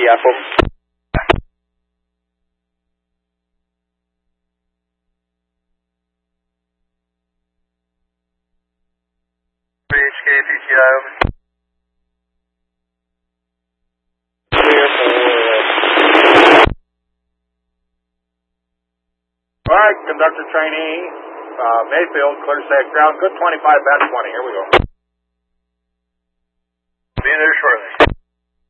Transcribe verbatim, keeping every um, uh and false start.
Yankee Apple. H K P T I, over. All right, conductor trainee, uh, Mayfield, clear to safe ground. Good twenty-five, bad twenty. Here we go. Be there shortly.